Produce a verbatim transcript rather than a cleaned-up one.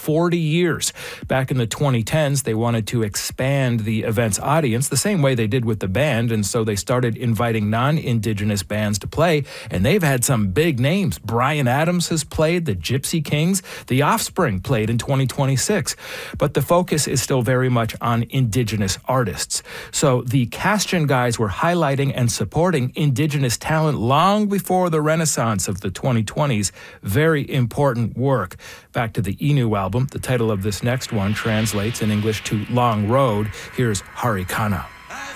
forty years. Back in the twenty tens, they wanted to expand the event's audience the same way they did with the band, and so they started inviting non-Indigenous bands to play, and they've had some big names. Bryan Adams has played, the Gypsy Kings, The Offspring played in twenty twenty-six, but the focus is still very much on Indigenous artists. So the Castian guys were highlighting and supporting Indigenous talent long before the renaissance of the twenty twenties. Very important work. Back to the Inu album. The title of this next one translates in English to Long Road. Here's Harikana.